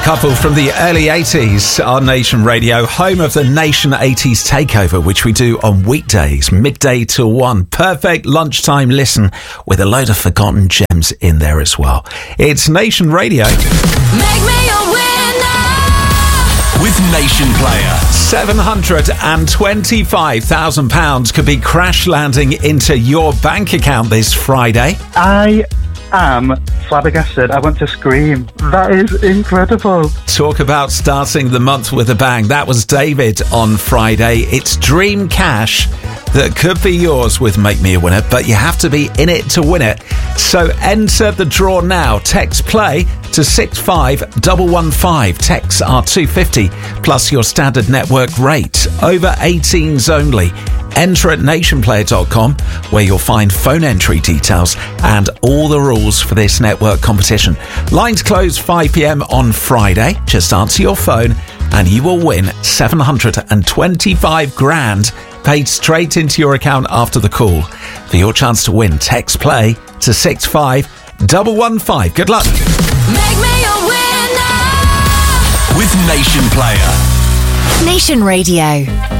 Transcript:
Couple from the early 80s on Nation Radio, home of the Nation 80s Takeover, which we do on weekdays, midday till 1. Perfect lunchtime listen with a load of forgotten gems in there as well. It's Nation Radio. Make me a winner with Nation Player. £725,000 could be crash landing into your bank account this Friday. I am flabbergasted. I want to scream. That is incredible. Talk about starting the month with a bang. That was David on Friday. It's dream cash that could be yours with Make Me a Winner, but you have to be in it to win it. So enter the draw now. Text play to 65115. Texts are $2.50 plus your standard network rate. Over 18s only. Enter at nationplayer.com, where you'll find phone entry details and all the rules for this network competition. Lines close 5 p.m. on Friday. Just answer your phone and you will win 725 grand paid straight into your account after the call. For your chance to win, text play to 65115. Good luck. Make me a winner with Nation Player. Nation Radio.